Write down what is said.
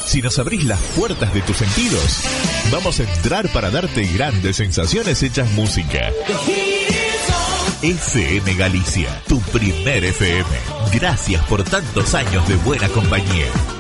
Si nos abrís las puertas de tus sentidos, vamos a entrar para darte grandes sensaciones hechas música. FM Galicia, tu primer FM. Gracias por tantos años de buena compañía.